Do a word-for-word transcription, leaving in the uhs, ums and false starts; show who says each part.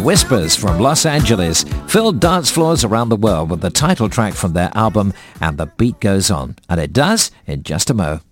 Speaker 1: Whispers from Los Angeles filled dance floors around the world with the title track from their album And the Beat Goes On. And it does in just a mo.